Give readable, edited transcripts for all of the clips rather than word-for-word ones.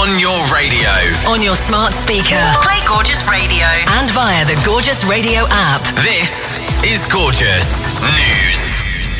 on your radio. On your smart speaker. Play Gorgeous Radio. And via the Gorgeous Radio app. This is Gorgeous News.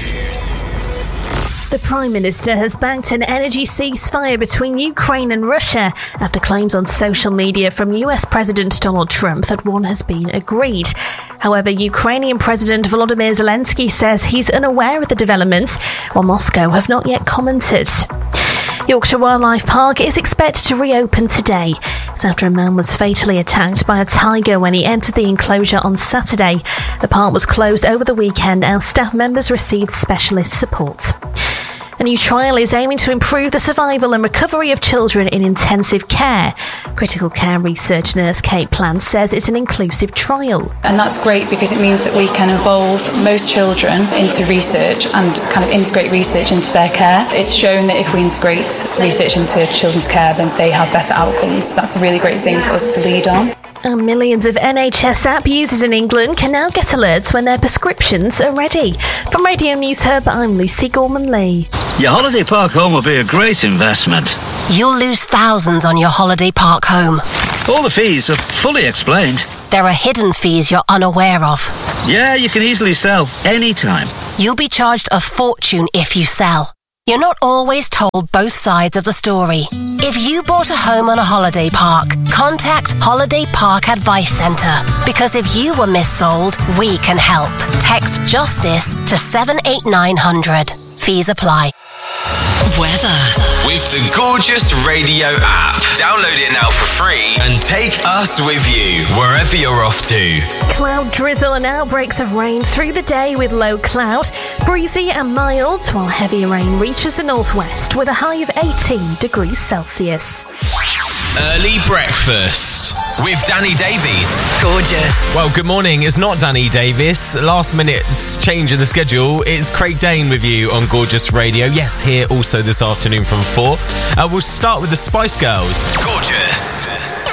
The Prime Minister has backed an energy ceasefire between Ukraine and Russia after claims on social media from US President Donald Trump that one has been agreed. However, Ukrainian President Volodymyr Zelensky says he's unaware of the developments, while Moscow have not yet commented. Yorkshire Wildlife Park is expected to reopen today. It's after a man was fatally attacked by a tiger when he entered the enclosure on Saturday. The park was closed over the weekend as staff members received specialist support. A new trial is aiming to improve the survival and recovery of children in intensive care. Critical care research nurse Kate Plant says it's an inclusive trial. And that's great because it means that we can involve most children into research and kind of integrate research into their care. It's shown that if we integrate research into children's care, then they have better outcomes. That's a really great thing for us to lead on. And millions of NHS app users in England can now get alerts when their prescriptions are ready. From Radio News Hub, I'm Lucy Gorman-Lee. Your holiday park home will be a great investment. You'll lose thousands on your holiday park home. All the fees are fully explained. There are hidden fees you're unaware of. Yeah, you can easily sell anytime. You'll be charged a fortune if you sell. You're not always told both sides of the story. If you bought a home on a holiday park, contact Holiday Park Advice Centre. Because if you were missold, we can help. Text JUSTICE to 78900. Fees apply. Weather. With the Gorgeous Radio app. Download it now for free and take us with you wherever you're off to. Cloud drizzle and outbreaks of rain through the day with low cloud. Breezy and mild, while heavy rain reaches the northwest with a high of 18 degrees Celsius. Early breakfast with Danny Davies. Gorgeous. Well, good morning. It's not Danny Davis. Last minute's change in the schedule. It's Craig Dane with you on Gorgeous Radio. Yes, here also this afternoon from 4. We'll start with the Spice Girls. Gorgeous.